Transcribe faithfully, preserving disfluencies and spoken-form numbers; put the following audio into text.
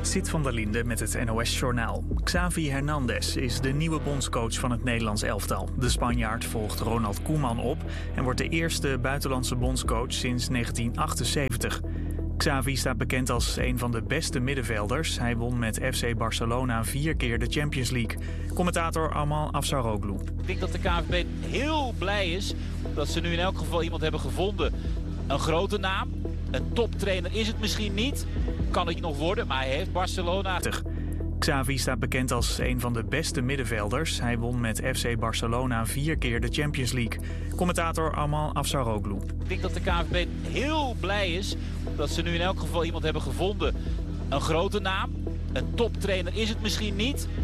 Zit van der Linde met het N O S-journaal. Xavi Hernandez is de nieuwe bondscoach van het Nederlands elftal. De Spanjaard volgt Ronald Koeman op en wordt de eerste buitenlandse bondscoach sinds negentien achtenzeventig. Xavi staat bekend als een van de beste middenvelders. Hij won met F C Barcelona vier keer de Champions League. Commentator Amal Afsaroglu. Ik denk dat de K N V B heel blij is dat ze nu in elk geval iemand hebben gevonden. Een grote naam. Een toptrainer is het misschien niet. Kan het nog worden, maar hij heeft Barcelona. Xavi staat bekend als een van de beste middenvelders. Hij won met F C Barcelona vier keer de Champions League. Commentator Amal Afsaroglu. Ik denk dat de K N V B heel blij is dat ze nu in elk geval iemand hebben gevonden. Een grote naam. Een toptrainer is het misschien niet.